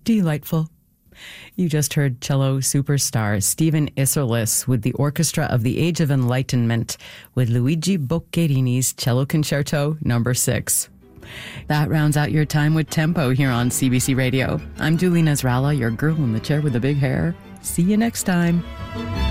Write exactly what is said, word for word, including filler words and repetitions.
Delightful. You just heard cello superstar Stephen Isserlis with the Orchestra of the Age of Enlightenment with Luigi Boccherini's Cello Concerto number six. That rounds out your time with Tempo here on C B C Radio. I'm Julie Nasrallah, your girl in the chair with the big hair. See you next time.